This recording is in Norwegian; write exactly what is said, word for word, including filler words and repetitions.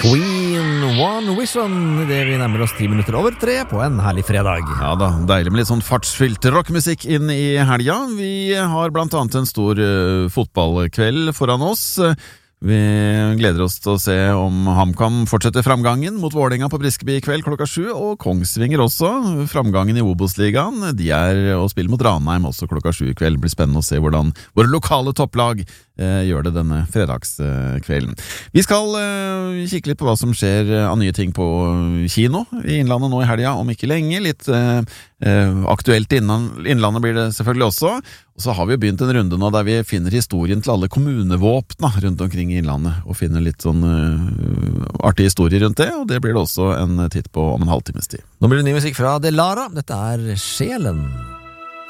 Queen One Vision, det vi nærmer oss ti minutter over tre på en herlig fredag. Ja da, deilig med litt sånn fartsfylt rockmusikk inn i helga. Vi har blant annet en stor uh, fotballkveld foran oss. Vi gleder oss til å se om HamKam fortsetter framgangen mot Vålerenga på Briskeby i kveld klokka sju, og Kongsvinger også. Framgangen i Obos-ligaen, de er å spille mot Ranheim også klokka sju i kveld. Det blir spennende å se hvordan våre lokale topplag eh, gjør det denne fredagskvelden. Vi skal eh, kikke litt på hva som skjer av nye ting på kino i Innlandet nå i helga, om ikke lenge. Litt eh, aktuelt i Innlandet blir det selvfølgelig også. Og så har vi begynt en runde nå der vi finner historien til alle kommunevåpna rundt omkring i Innlandet, og finner litt sånn uh, artig historie rundt det, og det blir det også en titt på om en halvtimes tid. Nå blir det ny musikk fra Delara. Dette er Sjelen.